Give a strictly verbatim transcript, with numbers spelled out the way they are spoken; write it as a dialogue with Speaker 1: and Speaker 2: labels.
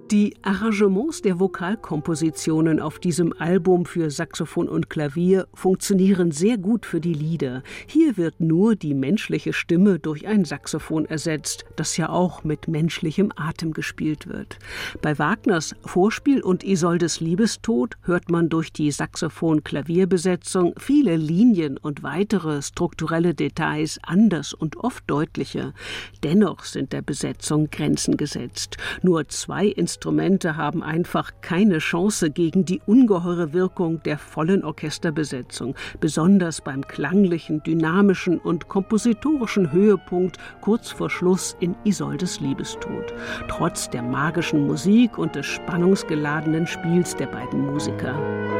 Speaker 1: Die Arrangements der Vokalkompositionen auf diesem Album für Saxophon und Klavier funktionieren sehr gut für die Lieder. Hier wird nur die menschliche Stimme durch ein Saxophon ersetzt, das ja auch mit menschlichem Atem gespielt wird. Bei Wagners Vorspiel und Isoldes Liebestod hört man durch die Saxophon-Klavierbesetzung viele Linien und weitere strukturelle Details anders und oft deutlicher. Dennoch sind der Besetzung Grenzen gesetzt. Nur zwei Instrumente Instrumente haben einfach keine Chance gegen die ungeheure Wirkung der vollen Orchesterbesetzung, besonders beim klanglichen, dynamischen und kompositorischen Höhepunkt kurz vor Schluss in Isoldes Liebestod, trotz der magischen Musik und des spannungsgeladenen Spiels der beiden Musiker.